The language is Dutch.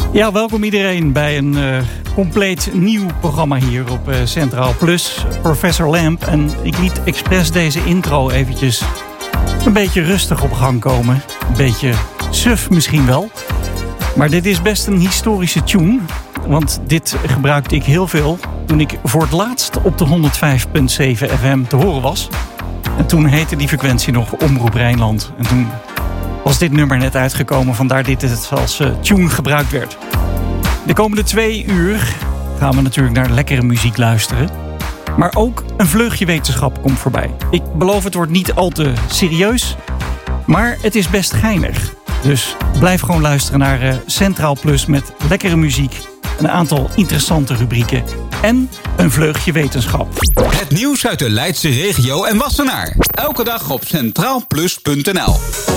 Ja, welkom iedereen bij een compleet nieuw programma hier op Centraal Plus. Professor Lamp. En ik liet expres deze intro eventjes een beetje rustig op gang komen. Een beetje suf misschien wel. Maar dit is best een historische tune. Want dit gebruikte ik heel veel toen ik voor het laatst op de 105.7 FM te horen was. En toen heette die frequentie nog Omroep Rijnland. En toen was dit nummer net uitgekomen, vandaar dit het als tune gebruikt werd. De komende 2 uur gaan we natuurlijk naar lekkere muziek luisteren. Maar ook een vleugje wetenschap komt voorbij. Ik beloof, het wordt niet al te serieus, maar het is best geinig. Dus blijf gewoon luisteren naar Centraal Plus met lekkere muziek, een aantal interessante rubrieken en een vleugje wetenschap. Het nieuws uit de Leidse regio en Wassenaar. Elke dag op centraalplus.nl.